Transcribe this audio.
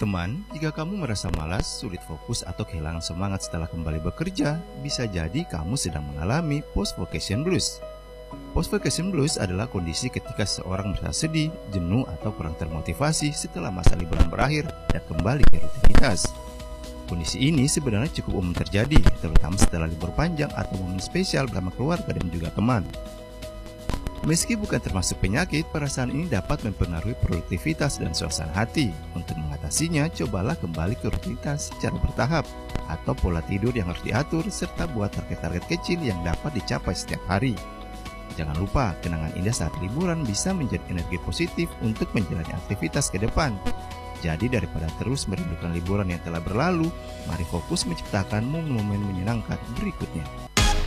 Teman, jika kamu merasa malas, sulit fokus atau kehilangan semangat setelah kembali bekerja, bisa jadi kamu sedang mengalami post-vacation blues. Post-vacation blues adalah kondisi ketika seseorang merasa sedih, jenuh, atau kurang termotivasi setelah masa liburan berakhir dan kembali ke rutinitas. Kondisi ini sebenarnya cukup umum terjadi, terutama setelah libur panjang atau momen spesial bersama keluarga dan juga teman. Meski bukan termasuk penyakit, perasaan ini dapat mempengaruhi produktivitas dan suasana hati. Untuk mengatasinya, cobalah kembali ke rutinitas secara bertahap atau pola tidur yang harus diatur, serta buat target-target kecil yang dapat dicapai setiap hari. Jangan lupa, kenangan indah saat liburan bisa menjadi energi positif untuk menjalani aktivitas ke depan. Jadi daripada terus merindukan liburan yang telah berlalu, mari fokus menciptakan momen-momen menyenangkan berikutnya.